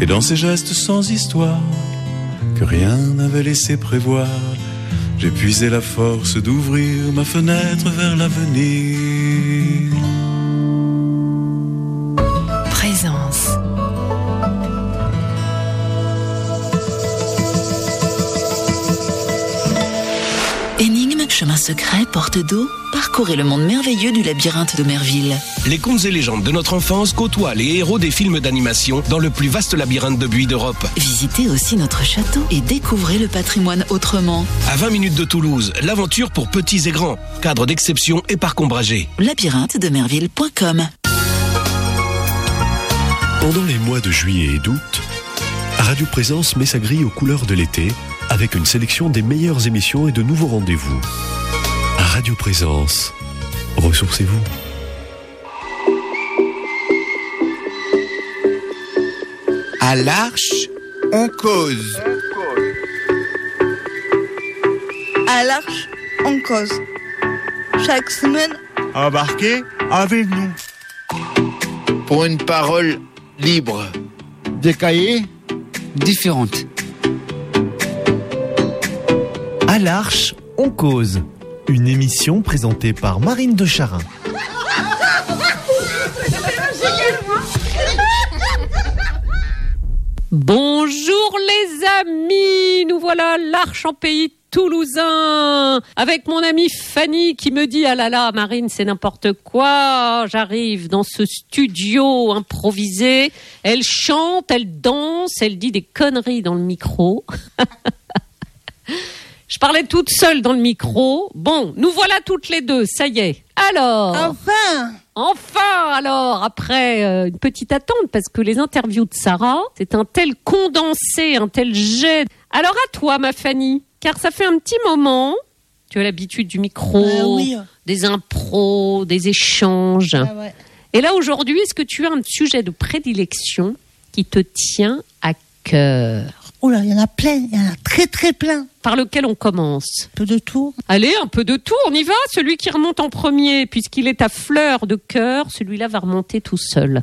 dans ces gestes sans histoire, que rien n'avait laissé prévoir, j'ai puisé la force d'ouvrir ma fenêtre vers l'avenir. Présence. Énigme, chemin secret, porte d'eau, parcourez le monde merveilleux du labyrinthe d'Omerville. Les contes et légendes de notre enfance côtoient les héros des films d'animation dans le plus vaste labyrinthe de buis d'Europe. Visitez aussi notre château et découvrez le patrimoine autrement. À 20 minutes de Toulouse, l'aventure pour petits et grands. Cadre d'exception et parc ombragé. labyrinthe-d'Omerville.com. Pendant les mois de juillet et d'août, Radio Présence met sa grille aux couleurs de l'été avec une sélection des meilleures émissions et de nouveaux rendez-vous. Radio Présence, ressourcez-vous. À l'Arche, on cause. À l'Arche, on cause. Chaque semaine, Embarquez avec nous. Pour une parole libre. Des cahiers différentes. À l'Arche, on cause. Une émission présentée par Marine de Charin. Bonjour les amis, nous voilà à l'Arche en pays toulousain avec mon amie Fanny qui me dit « Ah là là, Marine, c'est n'importe quoi, j'arrive dans ce studio improvisé, elle chante, elle danse, elle dit des conneries dans le micro. » Je parlais toute seule dans le micro. Bon, nous voilà toutes les deux, ça y est. Alors... Enfin, alors, après une petite attente, parce que les interviews de Sarah, c'est un tel condensé, un tel jet. Alors à toi, ma Fanny, car ça fait un petit moment, tu as l'habitude du micro, oui. Des impros, des échanges. ouais. Et là, aujourd'hui, est-ce que tu as un sujet de prédilection qui te tient à cœur ? Oh là, il y en a plein, il y en a très très plein. Par lequel on commence ? Un peu de tout. Allez, un peu de tout, on y va. Celui qui remonte en premier, puisqu'il est à fleur de cœur, celui-là va remonter tout seul.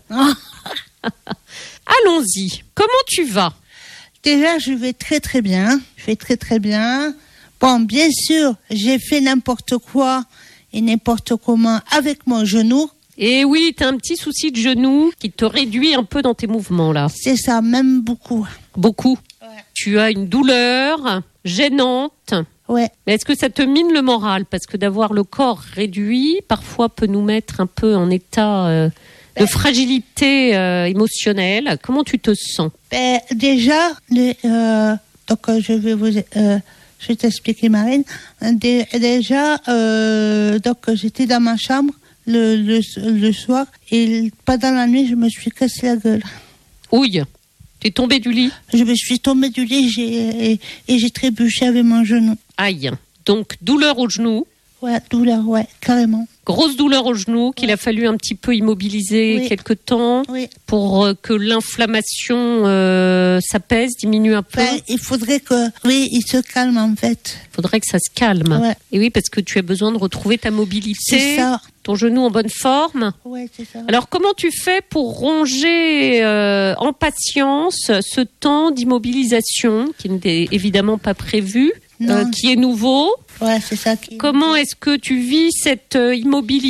Allons-y. Comment tu vas ? Déjà, je vais très très bien. Je vais très très bien. Bon, bien sûr, j'ai fait n'importe quoi et n'importe comment avec mon genou. Et oui, t'as un petit souci de genou qui te réduit un peu dans tes mouvements, là. C'est ça, même beaucoup. Beaucoup ? Ouais. Tu as une douleur gênante. Ouais. Mais est-ce que ça te mine le moral ? Parce que d'avoir le corps réduit, parfois peut nous mettre un peu en état de fragilité émotionnelle. Comment tu te sens ? Déjà, donc je vais t'expliquer, Marine. Déjà, donc j'étais dans ma chambre le soir et pendant la nuit, je me suis cassé la gueule. Ouille. Tu es tombée du lit ? Je me suis tombée du lit et j'ai trébuché avec mon genou. Aïe. Donc, douleur au genou. Ouais, douleur, ouais, carrément. Grosse douleur au genou qu'il a fallu un petit peu immobiliser quelque temps pour que l'inflammation s'apaise, diminue un peu. Enfin, il faudrait que, il se calme en fait. Il faudrait que ça se calme. Ouais. Et oui, parce que tu as besoin de retrouver ta mobilité. C'est ça. Ton genou en bonne forme. Ouais, c'est ça. Alors, comment tu fais pour ronger en patience ce temps d'immobilisation qui n'était évidemment pas prévu, qui est nouveau ? Ouais, c'est ça. Comment est-ce que tu vis cette immobilité ?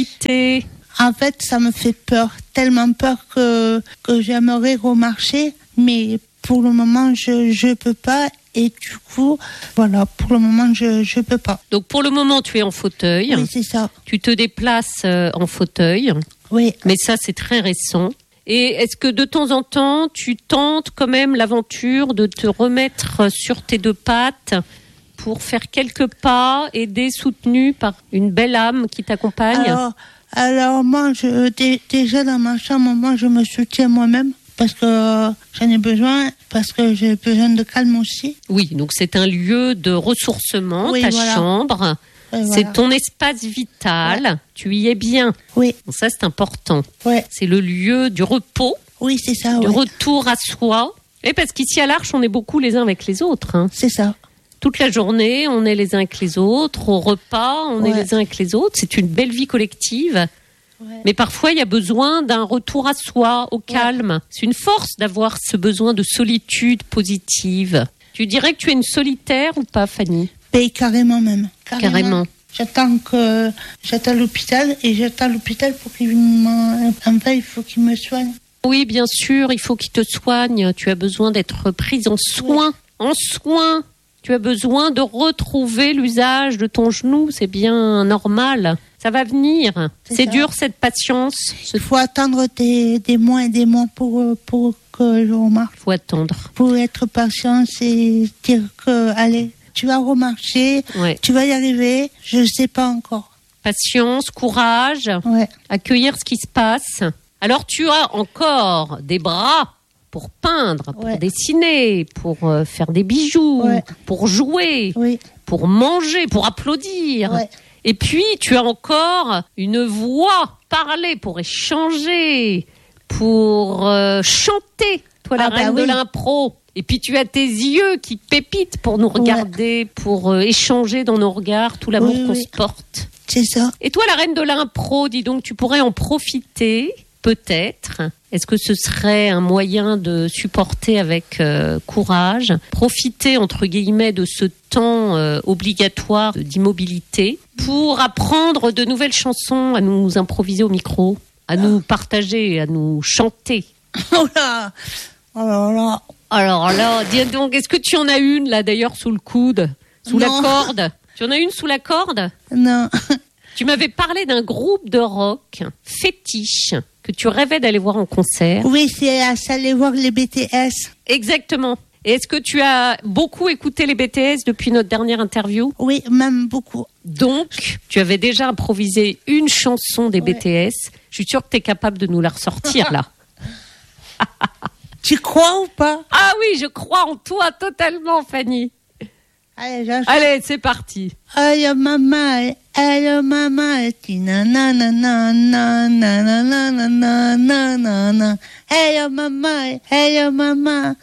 En fait, ça me fait peur, tellement peur que j'aimerais remarcher, mais pour le moment, je peux pas. Et du coup, voilà, pour le moment, je peux pas. Donc, pour le moment, tu es en fauteuil. Oui, c'est ça. Tu te déplaces en fauteuil. Oui. Mais ça, c'est très récent. Et est-ce que de temps en temps, tu tentes quand même l'aventure de te remettre sur tes deux pattes pour faire quelques pas, aidé, soutenu par une belle âme qui t'accompagne ? Alors moi, déjà dans ma chambre, moi, je me soutiens moi-même. Parce que j'en ai besoin, parce que j'ai besoin de calme aussi. Oui, donc c'est un lieu de ressourcement, ta chambre. C'est ton espace vital. Ouais. Tu y es bien. Oui. Donc ça, c'est important. Ouais. C'est le lieu du repos. Oui, c'est ça. Du retour à soi. Et parce qu'ici à l'Arche, on est beaucoup les uns avec les autres. Hein. C'est ça. Toute la journée, on est les uns avec les autres. Au repas, on est les uns avec les autres. C'est une belle vie collective. Ouais. Mais parfois, il y a besoin d'un retour à soi, au calme. C'est une force d'avoir ce besoin de solitude positive. Tu dirais que tu es une solitaire ou pas, Fanny? Carrément même. Carrément. J'attends l'hôpital et j'attends l'hôpital pour qu'il il faut qu'il me soigne. Oui, bien sûr, il faut qu'il te soigne. Tu as besoin d'être prise en soin. Ouais. En soin. Tu as besoin de retrouver l'usage de ton genou. C'est bien normal. Ça va venir. C'est dur, cette patience. Il faut attendre des mois et des mois pour que je remarque. Il faut attendre. Pour être patient, c'est dire que, allez, tu vas remarcher, tu vas y arriver, je ne sais pas encore. Patience, courage, accueillir ce qui se passe. Alors tu as encore des bras pour peindre, pour dessiner, pour faire des bijoux, pour jouer, pour manger, pour applaudir. Ouais. Et puis tu as encore une voix, parler pour échanger, pour chanter, toi la reine de l'impro. Et puis tu as tes yeux qui pépitent pour nous regarder, pour échanger dans nos regards tout l'amour qu'on se porte. C'est ça. Et toi, la reine de l'impro, dis donc, tu pourrais en profiter, peut-être. Est-ce que ce serait un moyen de supporter avec courage, profiter, entre guillemets, de ce temps obligatoire d'immobilité pour apprendre de nouvelles chansons, à nous improviser au micro, à nous partager, à nous chanter? Oh là! Oh là! Alors là, dis donc, est-ce que tu en as une, là, d'ailleurs, sous le coude, sous la corde? Tu en as une sous la corde? Non. Tu m'avais parlé d'un groupe de rock fétiche que tu rêvais d'aller voir en concert. Oui, c'est aller voir les BTS. Exactement. Et est-ce que tu as beaucoup écouté les BTS depuis notre dernière interview? Oui, même beaucoup. Donc, tu avais déjà improvisé une chanson des BTS. Je suis sûre que tu es capable de nous la ressortir, là. Tu crois ou pas? Ah oui, je crois en toi totalement, Fanny. Allez, c'est parti. Aïe maman, aïe maman, aïe maman, aïe maman,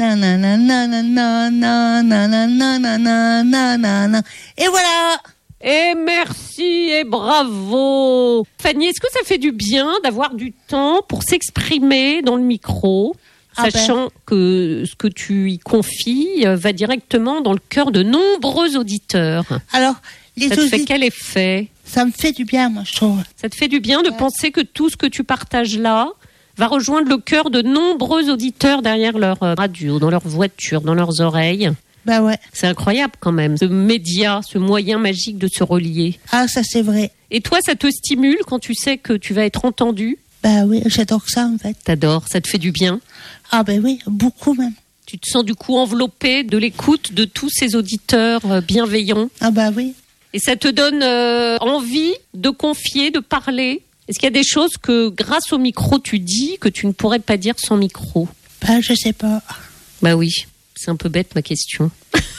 et voilà. Et merci et bravo. Fanny, est-ce que ça fait du bien d'avoir du temps pour s'exprimer dans le micro? Sachant que ce que tu y confies va directement dans le cœur de nombreux auditeurs. Alors, ça te fait quel effet? Ça me fait du bien, moi, je trouve. Ça te fait du bien de penser que tout ce que tu partages là va rejoindre le cœur de nombreux auditeurs derrière leur radio, dans leur voiture, dans leurs oreilles? Bah ouais. C'est incroyable quand même, ce média, ce moyen magique de se relier. Ah, ça c'est vrai. Et toi, ça te stimule quand tu sais que tu vas être entendu? Bah oui, j'adore ça en fait. T'adores, ça te fait du bien? Ah ben oui, beaucoup même. Tu te sens du coup enveloppé de l'écoute de tous ces auditeurs bienveillants? Ah bah oui. Et ça te donne envie de confier, de parler? Est-ce qu'il y a des choses que grâce au micro tu dis que tu ne pourrais pas dire sans micro? Bah je sais pas. Bah oui, c'est un peu bête ma question.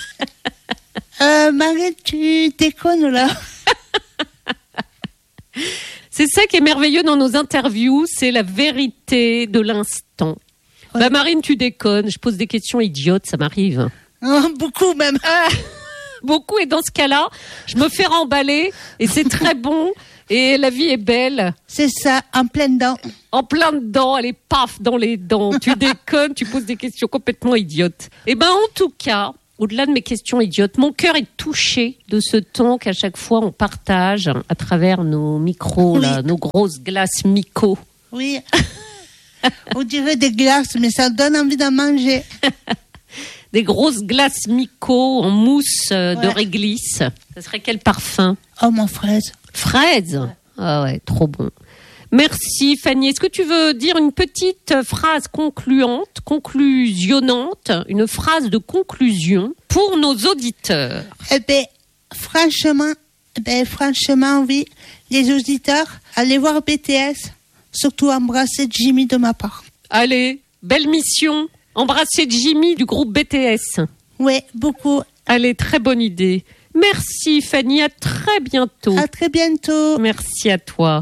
Marie, tu déconnes là. C'est ça qui est merveilleux dans nos interviews, c'est la vérité de l'instant. Ouais. Bah Marine, tu déconnes, je pose des questions idiotes, ça m'arrive. Beaucoup même. Beaucoup, et dans ce cas-là, je me fais remballer et c'est très bon et la vie est belle. C'est ça, en pleine dent. En plein dedans, allez, paf, dans les dents. Tu déconnes, tu poses des questions complètement idiotes. Et ben en tout cas, au-delà de mes questions idiotes, mon cœur est touché de ce temps qu'à chaque fois on partage à travers nos micros, là, nos grosses glaces Miko. Oui. On dirait des glaces, mais ça donne envie d'en manger. Des grosses glaces Miko en mousse de réglisse. Ça serait quel parfum? Oh, mon fraise. Fraise? Ah ouais, trop bon. Merci Fanny. Est-ce que tu veux dire une petite phrase conclusionnante, une phrase de conclusion pour nos auditeurs? Franchement, oui. Les auditeurs, allez voir BTS. Surtout embrasser Jimmy de ma part. Allez, belle mission. Embrasser Jimmy du groupe BTS. Oui, beaucoup. Allez, très bonne idée. Merci Fanny, à très bientôt. À très bientôt. Merci à toi.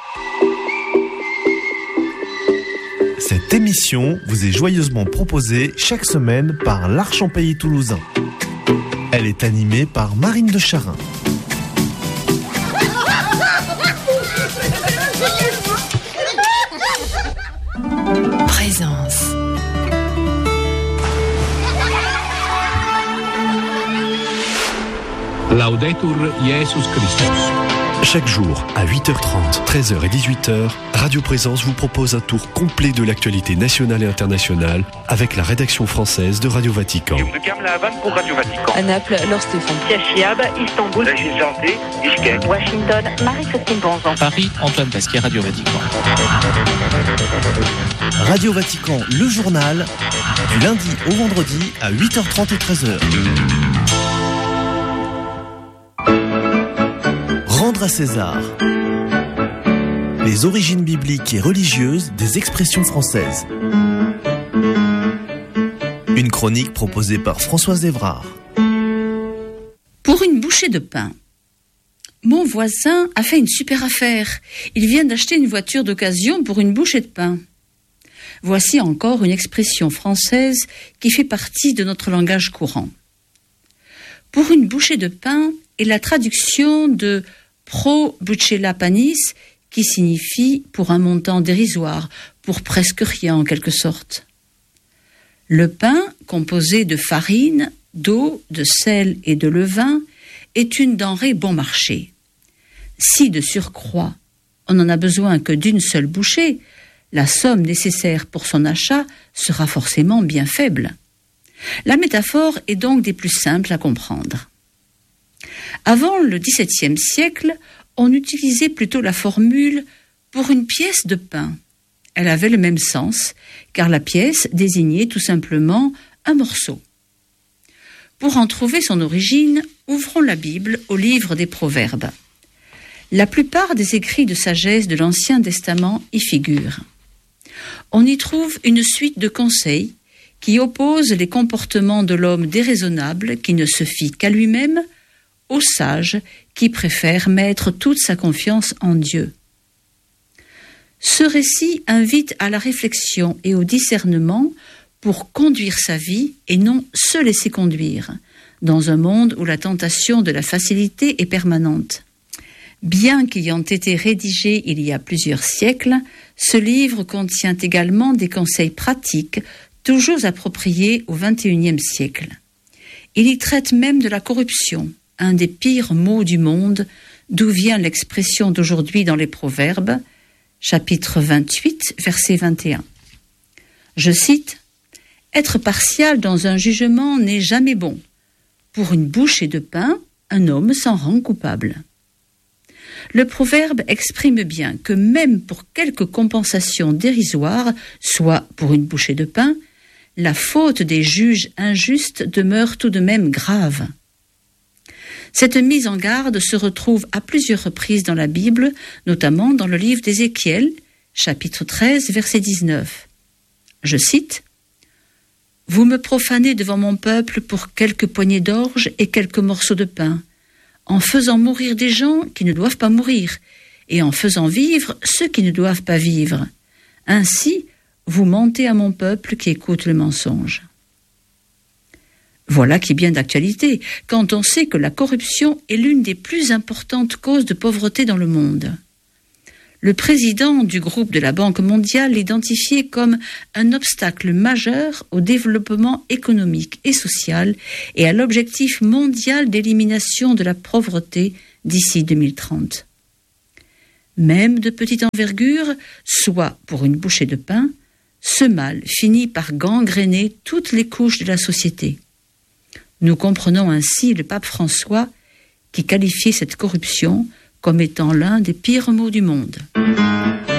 Cette émission vous est joyeusement proposée chaque semaine par l'Arche en Pays Toulousain. Elle est animée par Marine de Charin. Présence. Laudetur Jesus Christus. Chaque jour, à 8h30, 13h et 18h, Radio Présence vous propose un tour complet de l'actualité nationale et internationale avec la rédaction française de Radio Vatican. Pour Radio Vatican. À Naples, Laure Stéphane. Chiab, Istanbul. Régis Santé, Bishkek. Washington, Marie-Christine Bonzon. Paris, Antoine Pasquier, Radio Vatican. Radio Vatican, le journal, du lundi au vendredi à 8h30 et 13h. Rendre à César. Les origines bibliques et religieuses des expressions françaises. Une chronique proposée par Françoise Evrard. Pour une bouchée de pain. Mon voisin a fait une super affaire. Il vient d'acheter une voiture d'occasion pour une bouchée de pain. Voici encore une expression française qui fait partie de notre langage courant. Pour une bouchée de pain est la traduction de pro bucella panis, qui signifie pour un montant dérisoire, pour presque rien en quelque sorte. Le pain, composé de farine, d'eau, de sel et de levain, est une denrée bon marché. Si de surcroît, on n'en a besoin que d'une seule bouchée, la somme nécessaire pour son achat sera forcément bien faible. La métaphore est donc des plus simples à comprendre. Avant le XVIIe siècle, on utilisait plutôt la formule « pour une pièce de pain ». Elle avait le même sens, car la pièce désignait tout simplement un morceau. Pour en trouver son origine, ouvrons la Bible au livre des Proverbes. La plupart des écrits de sagesse de l'Ancien Testament y figurent. On y trouve une suite de conseils qui opposent les comportements de l'homme déraisonnable qui ne se fie qu'à lui-même au sage qui préfère mettre toute sa confiance en Dieu. Ce récit invite à la réflexion et au discernement pour conduire sa vie et non se laisser conduire, dans un monde où la tentation de la facilité est permanente. Bien qu'ayant été rédigé il y a plusieurs siècles, ce livre contient également des conseils pratiques toujours appropriés au XXIe siècle. Il y traite même de la corruption, un des pires maux du monde, d'où vient l'expression d'aujourd'hui dans les Proverbes, chapitre 28, verset 21. Je cite, « Être partial dans un jugement n'est jamais bon. Pour une bouchée de pain, un homme s'en rend coupable. » Le proverbe exprime bien que même pour quelque compensation dérisoire, soit pour une bouchée de pain, la faute des juges injustes demeure tout de même grave. Cette mise en garde se retrouve à plusieurs reprises dans la Bible, notamment dans le livre d'Ézéchiel, chapitre 13, verset 19. Je cite, « Vous me profanez devant mon peuple pour quelques poignées d'orge et quelques morceaux de pain, en faisant mourir des gens qui ne doivent pas mourir, et en faisant vivre ceux qui ne doivent pas vivre. Ainsi, vous mentez à mon peuple qui écoute le mensonge. » Voilà qui est bien d'actualité, quand on sait que la corruption est l'une des plus importantes causes de pauvreté dans le monde. Le président du groupe de la Banque mondiale l'identifiait comme un obstacle majeur au développement économique et social et à l'objectif mondial d'élimination de la pauvreté d'ici 2030. Même de petite envergure, soit pour une bouchée de pain, ce mal finit par gangréner toutes les couches de la société. Nous comprenons ainsi le pape François qui qualifiait cette corruption comme étant l'un des pires maux du monde.